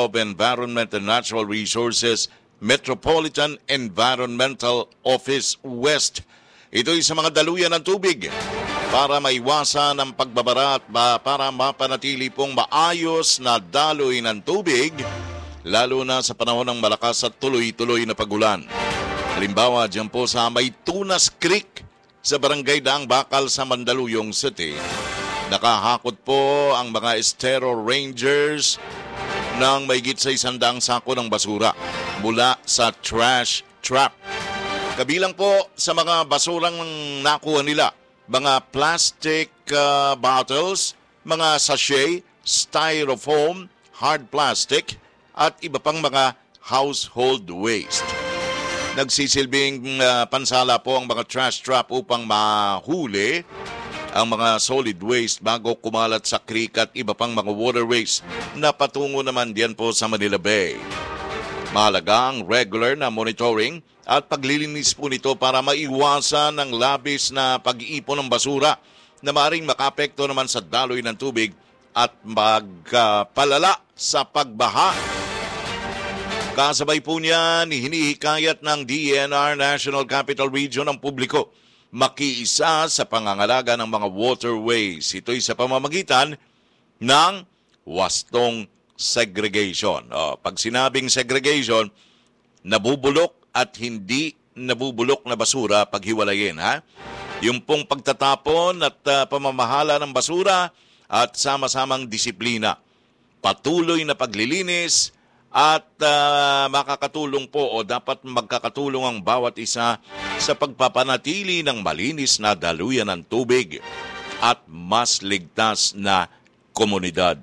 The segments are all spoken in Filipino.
of Environment and Natural Resources, Metropolitan Environmental Office West. Ito'y sa mga daluyan ng tubig para maiwasan ang pagbabara at para mapanatili pong maayos na daloy ng tubig, lalo na sa panahon ng malakas at tuloy-tuloy na pagulan. Halimbawa, dyan po sa May Tunas Creek sa Barangay Daang Bakal sa Mandaluyong City, nakahakot po ang mga Estero Rangers ng mahigit sa 100 sako ng basura mula sa trash trap. Kabilang po sa mga basurang nakuha nila, mga plastic bottles, mga sachet, styrofoam, hard plastic, at iba pang mga household waste. Nagsisilbing pansala po ang mga trash trap upang mahuli ang mga solid waste bago kumalat sa creek at iba pang mga waterways na patungo naman diyan po sa Manila Bay. Mahalaga ang regular na monitoring at paglilinis po nito para maiwasan ang labis na pag-iipon ng basura na maaaring makapekto naman sa daloy ng tubig at magpalala sa pagbaha. Kasabay po niyan, hinihikayat ng DENR National Capital Region ang publiko makiisa sa pangangalaga ng mga waterways. Ito'y sa pamamagitan ng wastong segregation. Pag sinabing segregation, nabubulok at hindi nabubulok na basura paghiwalayin. Yung pong pagtatapon at pamamahala ng basura at sama-samang disiplina. Patuloy na paglilinis at makakatulong po o dapat magkakatulong ang bawat isa sa pagpapanatili ng malinis na daluyan ng tubig at mas ligtas na komunidad.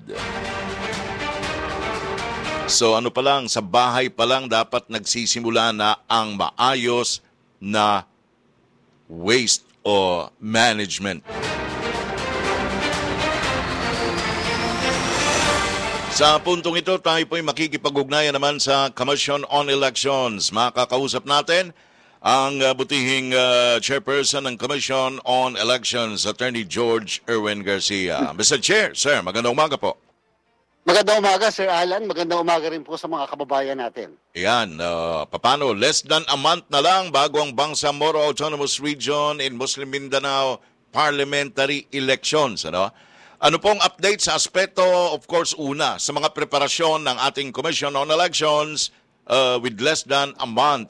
So ano pa lang, sa bahay pa lang dapat nagsisimula na ang maayos na waste o management. Sa puntong ito, tayo po'y makikipag-ugnayan naman sa Commission on Elections. Makakausap natin ang butihing chairperson ng Commission on Elections, Attorney George Erwin Garcia. Mr. Chair, sir, magandang umaga po. Magandang umaga, Sir Alan. Magandang umaga rin po sa mga kababayan natin. Ayan, paano? Less than a month na lang bago ang Bangsamoro Autonomous Region in Muslim Mindanao parliamentary elections. Ano pong update sa aspeto, of course, una, sa mga preparasyon ng ating Commission on Elections with less than a month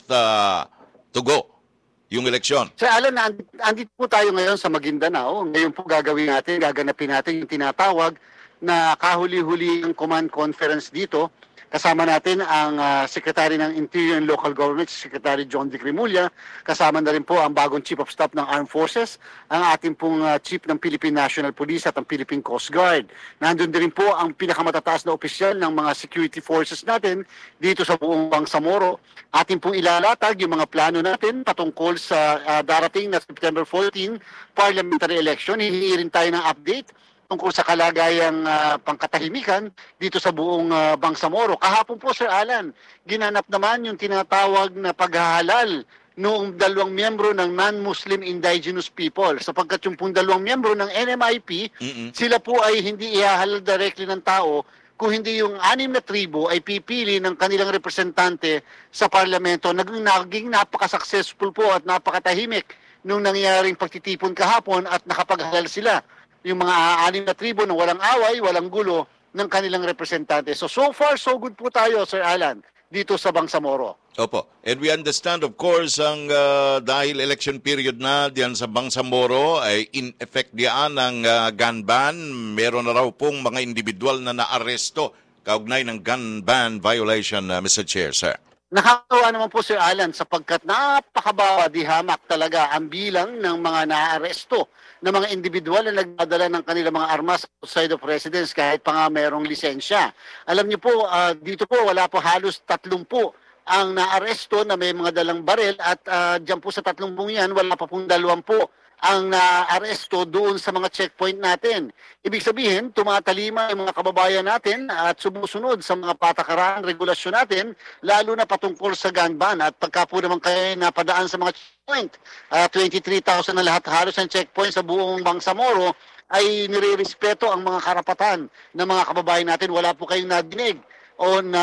to go, yung eleksyon? Sir Alan, andito po tayo ngayon sa Maguindanao. Ngayon po gaganapin natin yung tinatawag na kahuli-huli ng command conference dito. Kasama natin ang Secretary ng Interior and Local Government, Secretary John D. Cremulya. Kasama na rin po ang bagong Chief of Staff ng Armed Forces, ang ating pong Chief ng Philippine National Police at ang Philippine Coast Guard. Nandun din po ang pinakamatataas na opisyal ng mga security forces natin dito sa buong Bangsamoro. Ating pong ilalatag yung mga plano natin patungkol sa darating na September 14 parliamentary election. Hihingi rin tayo ng update tungkol sa kalagayang pangkatahimikan dito sa buong Bangsamoro. Kahapon po, Sir Alan, ginanap naman yung tinatawag na paghahalal noong 2 miyembro ng non-Muslim indigenous people. Sapagkat yung pong 2 miyembro ng NMIP, sila po ay hindi ihahalal directly ng tao, kung hindi yung 6 na tribo ay pipili ng kanilang representante sa parlamento. Naging napaka-successful po at napakatahimik nung nangyaring pagtitipon kahapon at nakapaghalal sila. Yung mga 6 na tribo na walang away, walang gulo ng kanilang representante. So far, so good po tayo, Sir Alan, dito sa Bangsamoro. Opo. And we understand, of course, ang dahil election period na diyan sa Bangsamoro, ay in effect diyan ng gun ban. Meron na raw pong mga individual na naaresto kaugnay ng gun ban violation, Mr. Chair, sir. Nakakawa naman po, Sir Alan, sapagkat napakabawa di hamak talaga ang bilang ng mga naaresto na mga individual na nagdadala ng kanilang mga armas outside of residence kahit pa nga mayroong lisensya. Alam niyo po, dito po wala po halos 30 ang naaresto na may mga dalang barel at dyan po sa 30 yan wala pa pong 20 ang naaresto doon sa mga checkpoint natin. Ibig sabihin, tumatalima yung mga kababayan natin at sumusunod sa mga patakaran, regulasyon natin, lalo na patungkol sa gun ban. At pagka po naman kayo napadaan sa mga checkpoint, 23,000 na lahat halos ang checkpoint sa buong Bangsamoro, ay nire-respeto ang mga karapatan ng mga kababayan natin. Wala po kayong nadinig o na